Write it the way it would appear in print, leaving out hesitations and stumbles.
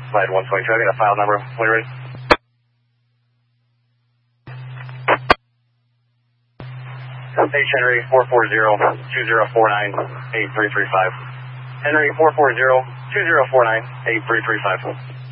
Flight 122, I got a file number. When you're ready. H Henry 440-2049-8335. Henry 440-2049-8335.